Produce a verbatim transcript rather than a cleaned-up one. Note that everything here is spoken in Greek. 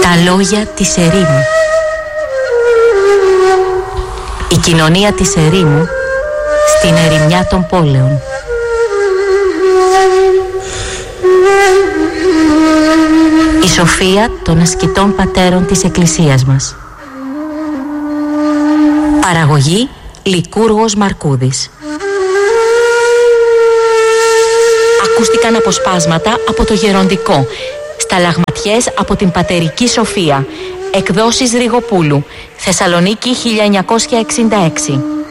Τα λόγια της ερήμου. Η κοινωνία της ερήμου στην ερημιά των πόλεων. Η σοφία των ασκητών πατέρων της Εκκλησίας μας. Παραγωγή Λικούργος Μαρκούδης. Ακούστηκαν αποσπάσματα από το Γεροντικό, σταλαγματιές από την Πατερική Σοφία, εκδόσεις Ριγοπούλου, Θεσσαλονίκη χίλια εννιακόσια εξήντα έξι.